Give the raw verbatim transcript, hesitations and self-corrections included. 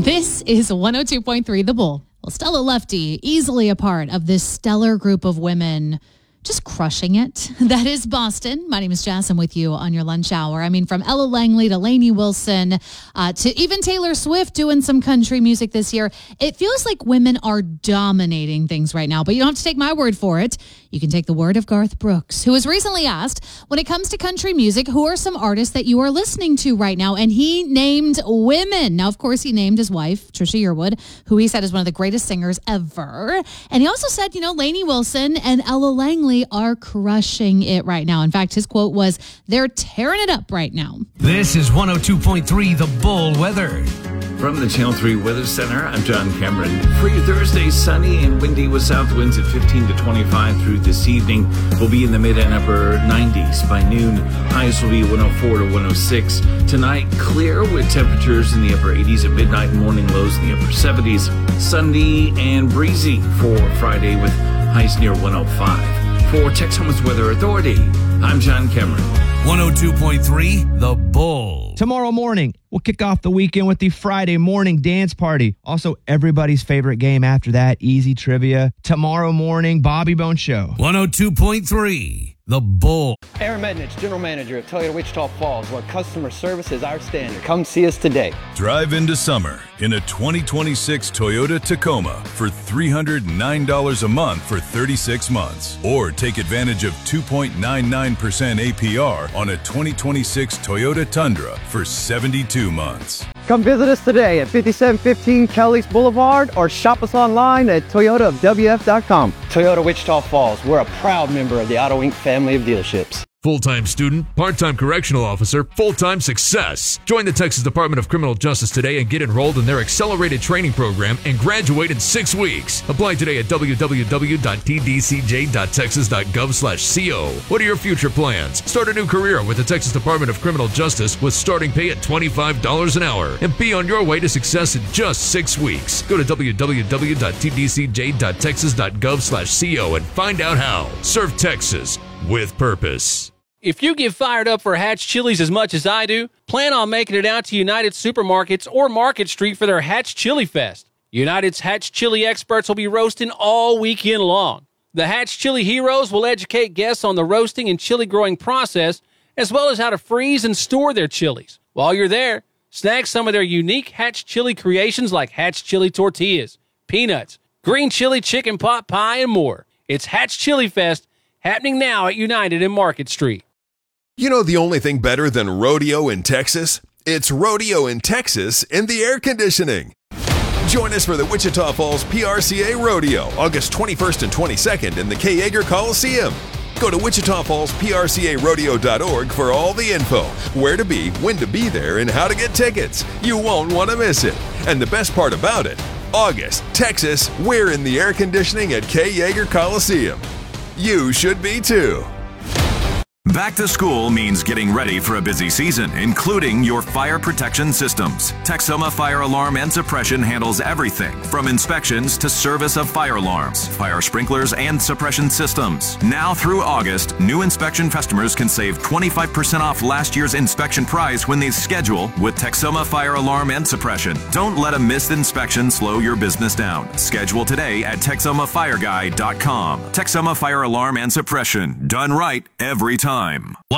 This is one oh two point three The Bull. Well, Stella Lefty, easily a part of this stellar group of women just crushing it. That is Boston. My name is Jess. I'm with you on your lunch hour. I mean, from Ella Langley to Lainey Wilson uh, to even Taylor Swift doing some country music this year. It feels like women are dominating things right now, but you don't have to take my word for it. You can take the word of Garth Brooks, who was recently asked, when it comes to country music, who are some artists that you are listening to right now? And he named women. Now, of course, he named his wife, Trisha Yearwood, who he said is one of the greatest singers ever. And he also said, you know, Lainey Wilson and Ella Langley are crushing it right now. In fact, his quote was, they're tearing it up right now. This is one oh two point three The Bull weather. From the Channel three Weather Center, I'm John Cameron. For your Thursday, sunny and windy with south winds at fifteen to twenty-five through this evening. We'll be in the mid and upper nineties by noon. Highs will be one oh four to one oh six. Tonight, clear with temperatures in the upper eighties at midnight and morning lows in the upper seventies. Sunny and breezy for Friday with highs near one oh five. For Texas Weather Authority, I'm John Cameron. one oh two point three The Bull. Tomorrow morning, we'll kick off the weekend with the Friday morning dance party. Also, everybody's favorite game after that, easy trivia. Tomorrow morning, Bobby Bone Show. one oh two point three The Bull. Aaron Mednich, General Manager at Toyota Wichita Falls, where customer service is our standard. Come see us today. Drive into summer in a twenty twenty-six Toyota Tacoma for three hundred nine dollars a month for thirty-six months. Or take advantage of two point nine nine percent A P R on a twenty twenty-six Toyota Tundra for seventy-two months. Come visit us today at fifty-seven fifteen Kelly's Boulevard or shop us online at toyota of w f dot com. Toyota Wichita Falls, we're a proud member of the Auto Incorporated family of dealerships. Full-time student, part-time correctional officer, full-time success. Join the Texas Department of Criminal Justice today and get enrolled in their accelerated training program and graduate in six weeks. Apply today at w w w dot t d c j dot texas dot gov slash co. What are your future plans? Start a new career with the Texas Department of Criminal Justice with starting pay at twenty-five dollars an hour and be on your way to success in just six weeks. Go to w w w dot t d c j dot texas dot gov slash co and find out how. Serve Texas with purpose. If you get fired up for Hatch Chili's as much as I do, plan on making it out to United Supermarkets or Market Street for their Hatch Chili Fest. United's Hatch Chili experts will be roasting all weekend long. The Hatch Chili Heroes will educate guests on the roasting and chili growing process, as well as how to freeze and store their chilies. While you're there, snag some of their unique Hatch Chili creations like Hatch Chili Tortillas, peanuts, green chili chicken pot pie, and more. It's Hatch Chili Fest, happening now at United and Market Street. You know the only thing better than rodeo in Texas? It's rodeo in Texas in the air conditioning. Join us for the Wichita Falls P R C A Rodeo, August twenty-first and twenty-second in the Kay Yeager Coliseum. Go to wichita falls p r c a rodeo dot org for all the info, where to be, when to be there, and how to get tickets. You won't want to miss it. And the best part about it, August, Texas, we're in the air conditioning at Kay Yeager Coliseum. You should be too. Back to school means getting ready for a busy season, including your fire protection systems. Texoma Fire Alarm and Suppression handles everything from inspections to service of fire alarms, fire sprinklers, and suppression systems. Now through August, new inspection customers can save twenty-five percent off last year's inspection price when they schedule with Texoma Fire Alarm and Suppression. Don't let a missed inspection slow your business down. Schedule today at texoma fire guy dot com. Texoma Fire Alarm and Suppression. Done right every time.